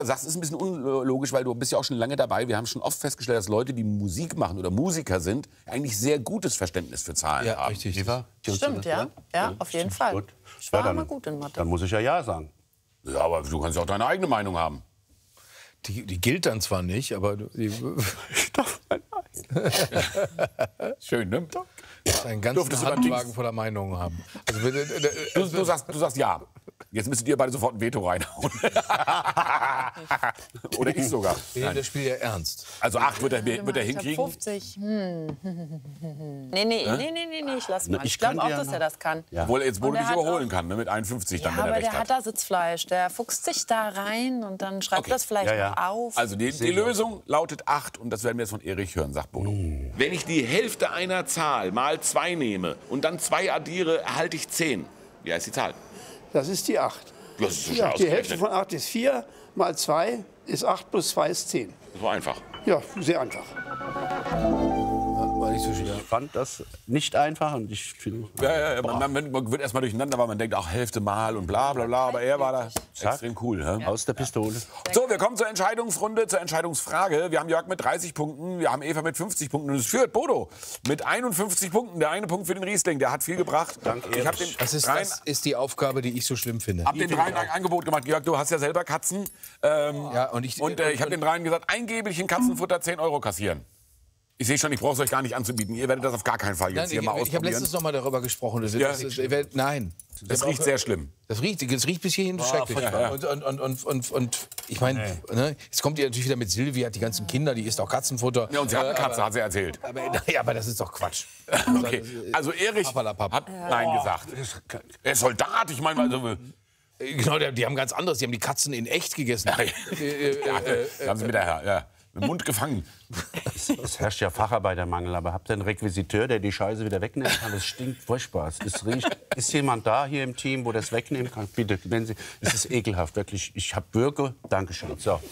sagst, ist ein bisschen unlogisch, weil du bist ja auch schon lange dabei. Wir haben schon oft festgestellt, dass Leute, die Musik machen oder Musiker sind, eigentlich sehr gutes Verständnis für Zahlen haben. Richtig. Stimmt, ja. Ja, auf jeden Fall. Gut. Ich war Ja, immer gut in Mathe. Dann muss ich ja sagen. Ja, aber du kannst ja auch deine eigene Meinung haben. Die gilt dann zwar nicht, aber Schön, ne? einen ganzen Durftest du beim Handwagen voller Meinungen haben. Also, Du sagst ja. Jetzt müsstet ihr beide sofort ein Veto reinhauen. Oder ich sogar. wir nehmen das Spiel ja ernst. Also 8 wird er Ich hab hinkriegen. 50. Nee, ich lass mal. Ich Ich glaube könnte auch, ja dass noch- er das kann. Ja. Obwohl er jetzt wohl Und er nicht hat überholen auch- kann, ne? Mit 51 dann, Ja, wenn er aber recht der hat da Sitzfleisch. Der fuchst sich da rein und dann schreibt das vielleicht Ja, ja. noch auf. Also die Lösung lautet 8 und das werden wir jetzt von Erich hören, sagt Bono. Wenn ich die Hälfte einer Zahl mal 2 nehme und dann 2 addiere, erhalte ich 10. Wie heißt die Zahl? Das ist die 8. Das ist so Ja, schnell die Hälfte ausgerechnet. von 8 ist 4, mal 2 ist 8, plus 2 ist 10. Das war einfach. Ja, sehr einfach. War nicht so schwer. Ich fand das nicht einfach und ich finde... Ja, man wird erstmal durcheinander, weil man denkt, ach, Hälfte mal und bla bla bla. Aber er war da extrem cool. Hä? Aus der Pistole. So, wir kommen zur Entscheidungsrunde, zur Entscheidungsfrage. Wir haben Jörg mit 30 Punkten, wir haben Eva mit 50 Punkten und es führt Bodo mit 51 Punkten. Der eine Punkt für den Riesling, der hat viel gebracht. Danke, Ich habe den Das ist die Aufgabe, die ich so schlimm finde. hab den dreien ein Angebot gemacht. Jörg, du hast ja selber Katzen. Ja, und ich Ich habe den dreien gesagt, ein Gäbelchen Katzenfutter 10 € kassieren. Ich sehe schon, ich brauche es euch gar nicht anzubieten. Ihr werdet das auf gar keinen Fall jetzt Nein, hier mal ich habe ausprobieren. letztens noch mal darüber gesprochen. Nein. Das riecht sehr schlimm. Das riecht bis hierhin schrecklich. Und ich meine, ne, jetzt kommt ihr natürlich wieder mit Silvi, hat die ganzen Kinder, die isst auch Katzenfutter. Ja, und sie hat eine Katze, hat sie erzählt. Aber das ist doch Quatsch. Okay, also Erich Papperlapapp. hat Nein gesagt. Er ist Soldat, ich meine, also, Genau, die haben ganz anderes. Die haben die Katzen in echt gegessen. da haben sie mit dem Mund gefangen. Es herrscht ja Facharbeitermangel, aber habt ihr einen Requisiteur, der die Scheiße wieder wegnehmen kann? Das stinkt furchtbar. Es riecht. Ist jemand da hier im Team, wo das wegnehmen kann? Bitte, wenn Sie. Es ist ekelhaft, wirklich. Ich habe Würge. Dankeschön. So.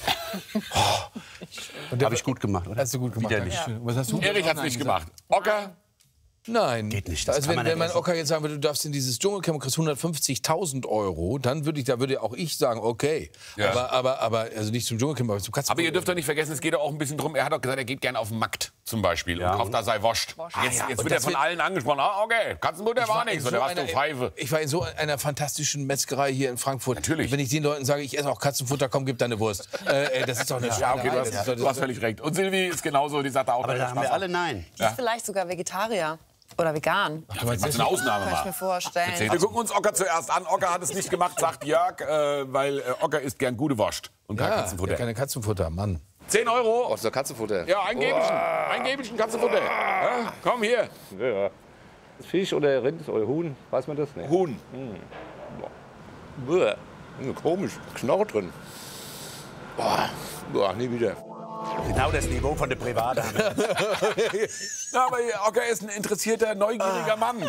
Habe ich gut gemacht, oder? Hast du gut gemacht. Widerlich. Dankeschön. Was hast du? Erich hat es nicht gemacht. Ocker? Nein. Geht nicht, das Also kann wenn man mein nicht Ocker jetzt sagen würde, du darfst in dieses Dschungelcamp und kriegst 150.000 €, dann würde auch ich sagen, okay. Ja. Aber also nicht zum Dschungelcamp, aber zum Katzenfutter. Aber ihr dürft doch nicht vergessen, es geht doch auch ein bisschen drum. Er hat doch gesagt, er geht gerne auf den Markt zum Beispiel und kauft da sei Wurst. Jetzt Und wird er das von wird- allen angesprochen. Ah, okay, Katzenbutter war nichts. Oder was, du Pfeife? Ich war in so einer fantastischen Metzgerei hier in Frankfurt. Natürlich. Wenn ich den Leuten sage, ich esse auch Katzenfutter, komm, gib deine Wurst. Das ist doch eine Ja, okay, du hast völlig recht. Und Silvi ist genauso, die sagt auch, Aber da haben wir alle Nein. Die ist vielleicht sogar Vegetarier oder vegan. Du meinst eine Ausnahme Kann ich mir mal. vorstellen. Wir gucken uns Ocker zuerst an. Ocker hat es nicht gemacht, sagt Jörg, weil Ocker isst gern gute Wurst und kein Katzenfutter. keine Katzenfutter, Mann. 10 €. Oh, das ist doch Katzenfutter. Ja, ein Gäbelchen. Ein Gäbelchen Katzenfutter. Ja, komm hier. Ja. Fisch oder Rind oder Huhn, weiß man das? Nee. Huhn. Boah. Komisch, Knorr drin. Boah, nie wieder. Genau das Niveau von der Privaten. Ja, aber Ocker ist ein interessierter, neugieriger Mann.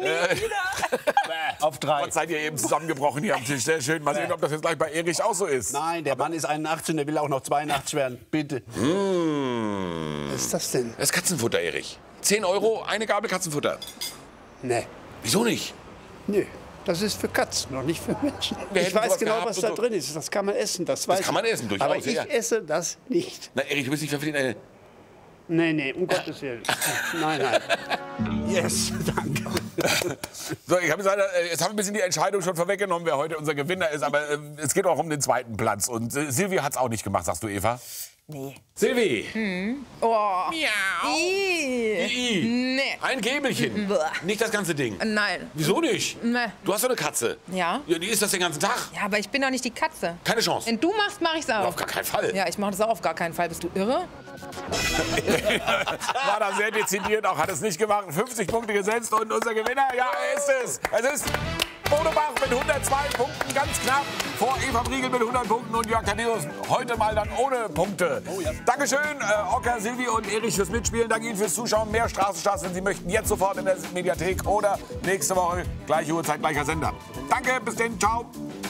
Auf 3. Gott, seid ihr eben zusammengebrochen hier am Tisch. Sehr schön. Mal sehen, ob das jetzt gleich bei Erich auch so ist. Nein, der Mann ist 81 und der will auch noch 82 werden. Bitte. Was ist das denn? Das ist Katzenfutter, Erich. 10 €, eine Gabel Katzenfutter. Nee. Wieso nicht? Nö. Das ist für Katzen, noch nicht für Menschen. Wir Ich hätten weiß sowas genau, gehabt was und da so. drin ist. Das kann man essen, das weiß ich. kann man essen, durchaus, Aber ich ja. esse das nicht. Na, Erich, du bist nicht verpflichtet, eine... Nee, um Gottes Willen. Nein. Yes, danke. So, ich habe gesagt, jetzt haben wir ein bisschen die Entscheidung schon vorweggenommen, wer heute unser Gewinner ist. Aber es geht auch um den zweiten Platz. Und Silvi hat es auch nicht gemacht, sagst du, Eva? Nee. Silvi! Oh. Miau! Nee. Ein Gäbelchen. Bäh. Nicht das ganze Ding. Nein. Wieso nicht? Nee. Du hast doch eine Katze. Ja. Die isst das den ganzen Tag. Ja, aber ich bin doch nicht die Katze. Keine Chance. Wenn du machst, mache ich's auch. Auf gar keinen Fall. Ja, ich mache das auch auf gar keinen Fall. Bist du irre? War da sehr dezidiert, auch hat es nicht gemacht. 50 Punkte gesetzt und unser Gewinner, ja, er ist es. Es ist Bodo Bach mit 102 Punkten, ganz knapp. Vor Eva Briegel mit 100 Punkten und Jörg Thaddeus heute mal dann ohne Punkte. Dankeschön, Ocker, Silvi und Erich fürs Mitspielen. Danke Ihnen fürs Zuschauen. Mehr Straßenstars, wenn Sie möchten, jetzt sofort in der Mediathek oder nächste Woche, gleiche Uhrzeit, gleicher Sender. Danke, bis dann, ciao.